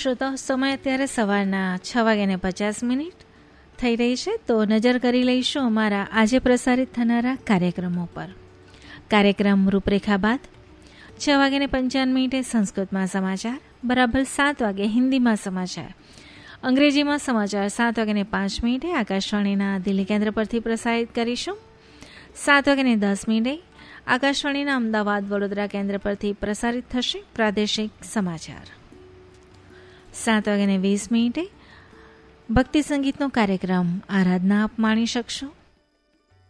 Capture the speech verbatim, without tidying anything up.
શ્રોતાઓ, સમય અત્યારે સવારના છ વાગ્યાને પચાસ મિનિટ થઈ રહી છે. તો નજર કરી લઈશું અમારા આજે પ્રસારિત થનારા કાર્યક્રમો પર. કાર્યક્રમ રૂપરેખા બાદ છ વાગ્યાને પંચાવન મિનિટે સંસ્કૃતમાં સમાચાર, બરાબર સાત વાગે હિન્દીમાં સમાચાર, અંગ્રેજીમાં સમાચાર સાત વાગ્યાને પાંચ મિનિટે આકાશવાણીના દિલ્હી કેન્દ્ર પરથી પ્રસારિત કરીશું. સાત વાગ્યાને દસ મિનિટે આકાશવાણીના અમદાવાદ વડોદરા કેન્દ્ર પરથી પ્રસારિત થશે પ્રાદેશિક સમાચાર. સાત વાગ્યાને વીસ મિનિટે ભક્તિ સંગીતનો કાર્યક્રમ આરાધના આપ માણી શકશો.